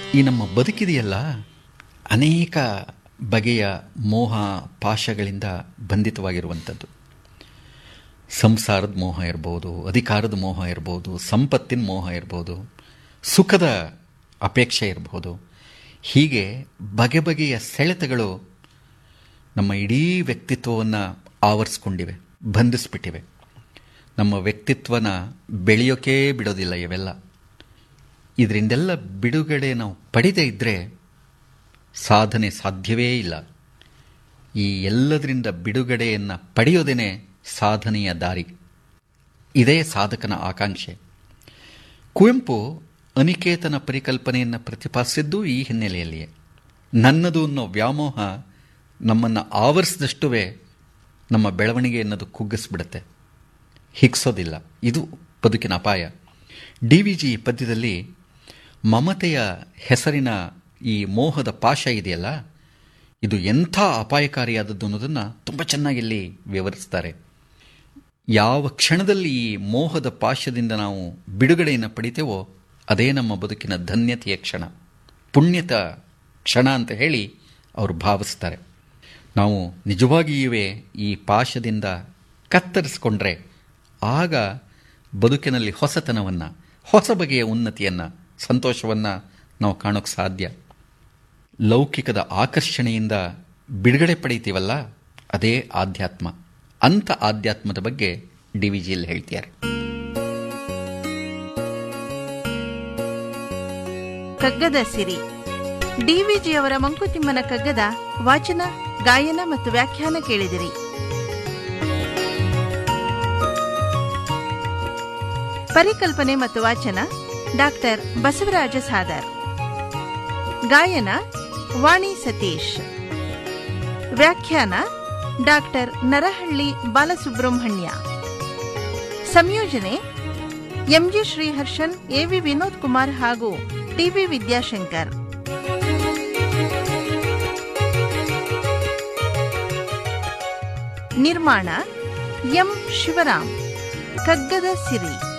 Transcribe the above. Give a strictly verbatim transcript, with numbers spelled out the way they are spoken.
ಈ ನಮ್ಮ ಬದುಕಿದೆಯಲ್ಲ, ಅನೇಕ ಬಗೆಯ ಮೋಹ ಪಾಶಗಳಿಂದ ಬಂಧಿತವಾಗಿರುವಂಥದ್ದು. ಸಂಸಾರದ ಮೋಹ ಇರ್ಬೋದು, ಅಧಿಕಾರದ ಮೋಹ ಇರ್ಬೋದು, ಸಂಪತ್ತಿನ ಮೋಹ ಇರ್ಬೋದು, ಸುಖದ ಅಪೇಕ್ಷೆ ಇರ್ಬೋದು. ಹೀಗೆ ಬಗೆ ಬಗೆಯ ಸೆಳೆತಗಳು ನಮ್ಮ ಇಡೀ ವ್ಯಕ್ತಿತ್ವವನ್ನು ಆವರಿಸ್ಕೊಂಡಿವೆ, ಬಂಧಿಸ್ಬಿಟ್ಟಿವೆ. ನಮ್ಮ ವ್ಯಕ್ತಿತ್ವನ ಬೆಳೆಯೋಕೆ ಬಿಡೋದಿಲ್ಲ ಇವೆಲ್ಲ. ಇದರಿಂದೆಲ್ಲ ಬಿಡುಗಡೆ ನಾವು ಪಡೆದೇ ಇದ್ದರೆ ಸಾಧನೆ ಸಾಧ್ಯವೇ ಇಲ್ಲ. ಈ ಎಲ್ಲದರಿಂದ ಬಿಡುಗಡೆಯನ್ನು ಪಡೆಯೋದೇನೆ ಸಾಧನೆಯ ದಾರಿ. ಇದೇ ಸಾಧಕನ ಆಕಾಂಕ್ಷೆ. ಕುವೆಂಪು ಅನಿಕೇತನ ಪರಿಕಲ್ಪನೆಯನ್ನು ಪ್ರತಿಪಾದಿಸಿದ್ದು ಈ ಹಿನ್ನೆಲೆಯಲ್ಲಿಯೇ. ನನ್ನದು ಅನ್ನೋ ವ್ಯಾಮೋಹ ನಮ್ಮನ್ನು ಆವರಿಸಿದಷ್ಟುವೇ ನಮ್ಮ ಬೆಳವಣಿಗೆ ಅನ್ನೋದು ಕುಗ್ಗಿಸ್ಬಿಡುತ್ತೆ, ಹಿಗ್ಸೋದಿಲ್ಲ. ಇದು ಬದುಕಿನ ಅಪಾಯ. ಡಿ ವಿ ಜಿ ಪದ್ಯದಲ್ಲಿ ಮಮತೆಯ ಹೆಸರಿನ ಈ ಮೋಹದ ಪಾಶ ಇದೆಯಲ್ಲ, ಇದು ಎಂಥ ಅಪಾಯಕಾರಿಯಾದದ್ದು ಅನ್ನೋದನ್ನು ತುಂಬ ಚೆನ್ನಾಗಿ ಇಲ್ಲಿ ವಿವರಿಸ್ತಾರೆ. ಯಾವ ಕ್ಷಣದಲ್ಲಿ ಈ ಮೋಹದ ಪಾಶದಿಂದ ನಾವು ಬಿಡುಗಡೆಯನ್ನು ಪಡಿತೇವೋ ಅದೇ ನಮ್ಮ ಬದುಕಿನ ಧನ್ಯತೆಯ ಕ್ಷಣ, ಪುಣ್ಯದ ಕ್ಷಣ ಅಂತ ಹೇಳಿ ಅವರು ಭಾವಿಸ್ತಾರೆ. ನಾವು ನಿಜವಾಗಿಯೂ ಈ ಪಾಶದಿಂದ ಕತ್ತರಿಸಿಕೊಂಡ್ರೆ ಆಗ ಬದುಕಿನಲ್ಲಿ ಹೊಸತನವನ್ನು, ಹೊಸ ಬಗೆಯ ಉನ್ನತಿಯನ್ನು, ಸಂತೋಷವನ್ನು ನಾವು ಕಾಣೋಕ್ಕೆ ಸಾಧ್ಯ. ಲೌಕಿಕದ ಆಕರ್ಷಣೆಯಿಂದ ಬಿಡುಗಡೆ ಪಡೀತೀವಲ್ಲ, ಅದೇ ಆಧ್ಯಾತ್ಮ. ಅಂಥ ಆಧ್ಯಾತ್ಮದ ಬಗ್ಗೆ ಡಿ ವಿ ಜಿಯಲ್ಲಿ ಹೇಳ್ತಾರೆ. ಕಗ್ಗದ ಸಿರಿ. ಡಿ ವಿ ಜಿ ಅವರ ಮಂಕುತಿಮ್ಮನ ಕಗ್ಗದ ವಾಚನ, ಗಾಯನ ಮತ್ತು ವ್ಯಾಖ್ಯಾನ ಕೇಳಿದಿರಿ. ಪರಿಕಲ್ಪನೆ ಮತ್ತು ವಾಚನ ಡಾಕ್ಟರ್ ಬಸವರಾಜ ಸಾದರ್. ಗಾಯನ ವಾಣಿ ಸತೀಶ್. ವ್ಯಾಖ್ಯಾನ ಡಾಕ್ಟರ್ ನರಹಳ್ಳಿ ಬಾಲಸುಬ್ರಹ್ಮಣ್ಯ. ಸಂಯೋಜನೆ ಎಂಜಿ ಶ್ರೀಹರ್ಷನ್, ಎವಿ ವಿನೋದ್ ಕುಮಾರ್ ಹಾಗೂ ಟಿವಿ ವಿದ್ಯಾಶಂಕರ್. ನಿರ್ಮಾಣ ಎಂ ಶಿವರಾಮ್. ಕಗ್ಗದ ಸಿರಿ.